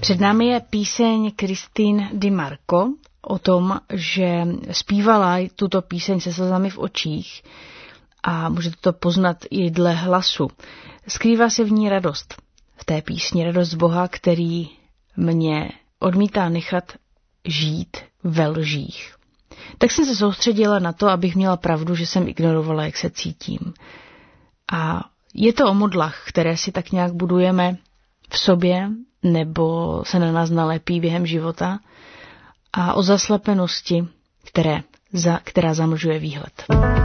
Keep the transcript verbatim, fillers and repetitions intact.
Před námi je píseň Christine Di Marco o tom, že zpívala tuto píseň se slzami v očích a můžete to poznat i dle hlasu. Skrývá se v ní radost, v té písni, radost Boha, který mě odmítá nechat žít ve lžích. Tak jsem se soustředila na to, abych měla pravdu, že jsem ignorovala, jak se cítím. A je to o modlách, které si tak nějak budujeme v sobě, nebo se na nás nalepí během života, a o zaslepenosti, které, za, která zamlžuje výhled.